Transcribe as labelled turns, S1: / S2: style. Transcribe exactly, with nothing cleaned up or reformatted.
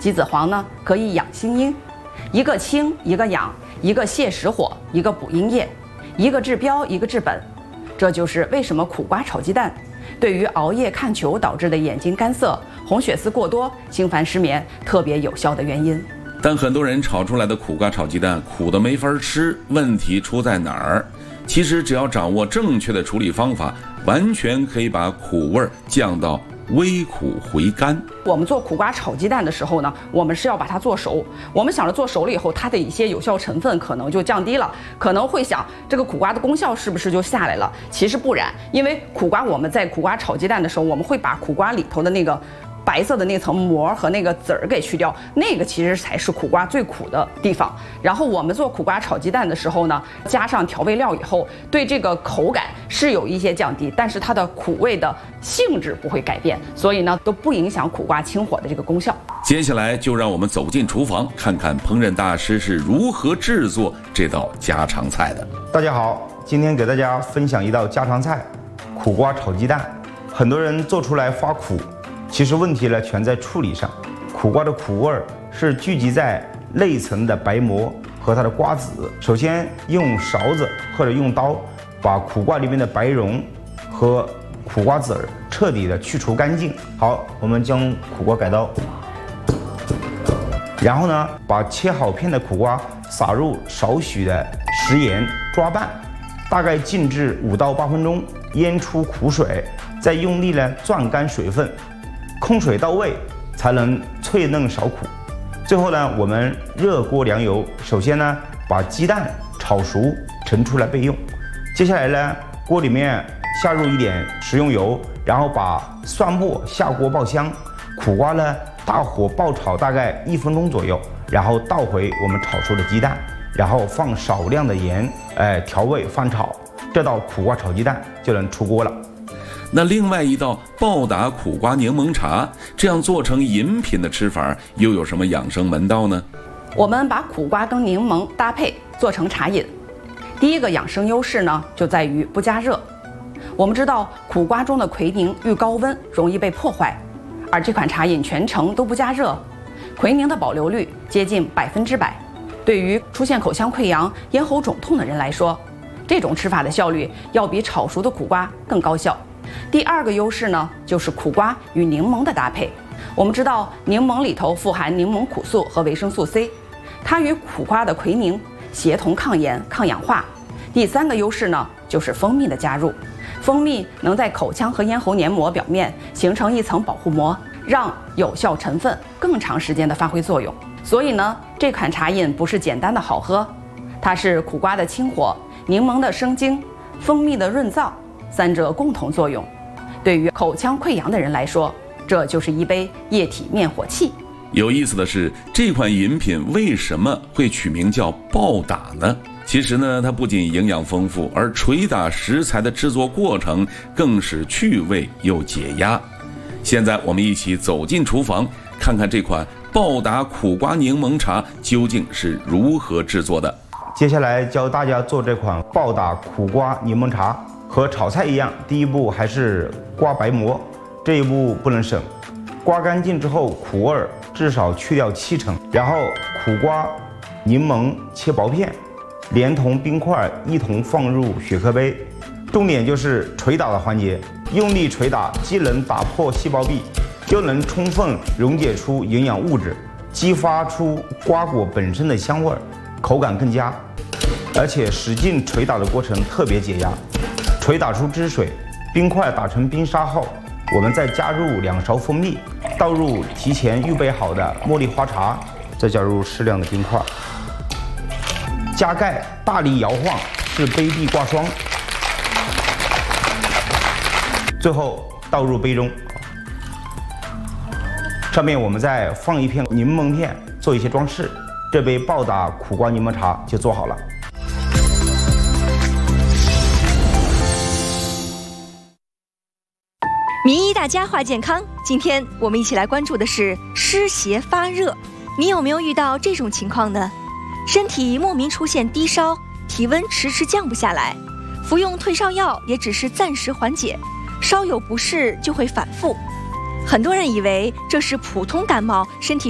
S1: 鸡子黄呢可以养心阴，一个清，一个养，一个泻实火，一个补阴液，一个治标，一个治本。这就是为什么苦瓜炒鸡蛋对于熬夜看球导致的眼睛干涩、红血丝过多、心烦失眠特别有效的原因。
S2: 但很多人炒出来的苦瓜炒鸡蛋苦的没法吃，问题出在哪儿？其实只要掌握正确的处理方法，完全可以把苦味降到微苦回甘。
S1: 我们做苦瓜炒鸡蛋的时候呢，我们是要把它做熟。我们想着做熟了以后，它的一些有效成分可能就降低了，可能会想这个苦瓜的功效是不是就下来了？其实不然，因为苦瓜我们在苦瓜炒鸡蛋的时候，我们会把苦瓜里头的那个白色的那层膜和那个籽儿给去掉，那个其实才是苦瓜最苦的地方。然后我们做苦瓜炒鸡蛋的时候呢，加上调味料以后，对这个口感是有一些降低，但是它的苦味的性质不会改变，所以呢都不影响苦瓜清火的这个功效。
S2: 接下来就让我们走进厨房，看看烹饪大师是如何制作这道家常菜的。
S3: 大家好，今天给大家分享一道家常菜——苦瓜炒鸡蛋。很多人做出来发苦，其实问题呢全在处理上。苦瓜的苦味是聚集在内层的白膜和它的瓜子。首先用勺子或者用刀把苦瓜里面的白蓉和苦瓜籽儿彻底的去除干净。好，我们将苦瓜改刀，然后呢把切好片的苦瓜撒入少许的食盐抓拌，大概静置五到八分钟，腌出苦水，再用力呢攥干水分，控水到位，才能脆嫩少苦。最后呢，我们热锅凉油，首先呢把鸡蛋炒熟盛出来备用。接下来呢，锅里面下入一点食用油，然后把蒜末下锅爆香，苦瓜呢大火爆炒大概一分钟左右，然后倒回我们炒熟的鸡蛋，然后放少量的盐，哎，调味翻炒，这道苦瓜炒鸡蛋就能出锅了。
S2: 那另外一道暴打苦瓜柠檬茶，这样做成饮品的吃法又有什么养生门道呢？
S1: 我们把苦瓜跟柠檬搭配做成茶饮，第一个养生优势呢就在于不加热。我们知道苦瓜中的奎宁遇高温容易被破坏，而这款茶饮全程都不加热，奎宁的保留率接近百分之百。对于出现口腔溃疡、咽喉肿痛的人来说，这种吃法的效率要比炒熟的苦瓜更高效。第二个优势呢，就是苦瓜与柠檬的搭配。我们知道柠檬里头富含柠檬苦素和维生素 C， 它与苦瓜的奎宁协同抗炎、抗氧化。第三个优势呢，就是蜂蜜的加入。蜂蜜能在口腔和咽喉黏膜表面形成一层保护膜，让有效成分更长时间的发挥作用。所以呢，这款茶饮不是简单的好喝，它是苦瓜的清火、柠檬的生津、蜂蜜的润燥三者共同作用。对于口腔溃疡的人来说，这就是一杯液体灭火器。
S2: 有意思的是，这款饮品为什么会取名叫暴打呢？其实呢，它不仅营养丰富，而捶打食材的制作过程更是趣味又解压。现在我们一起走进厨房，看看这款暴打苦瓜柠檬茶究竟是如何制作的。
S3: 接下来教大家做这款暴打苦瓜柠檬茶。和炒菜一样，第一步还是刮白膜，这一步不能省。刮干净之后，苦味至少去掉七成，然后苦瓜、柠檬切薄片，连同冰块一同放入雪克杯。重点就是捶打的环节，用力捶打，既能打破细胞壁，又能充分溶解出营养物质，激发出瓜果本身的香味，口感更佳。而且使劲捶打的过程特别解压。捶打出汁水，冰块打成冰沙后，我们再加入两勺蜂蜜，倒入提前预备好的茉莉花茶，再加入适量的冰块，加盖，大力摇晃至杯壁挂霜，最后倒入杯中。上面我们再放一片柠檬片做一些装饰，这杯暴打苦瓜柠檬茶就做好了。
S4: 名医大家话健康，今天我们一起来关注的是湿邪发热。你有没有遇到这种情况呢？身体莫名出现低烧，体温迟迟降不下来，服用退烧药也只是暂时缓解，稍有不适就会反复。很多人以为这是普通感冒，身体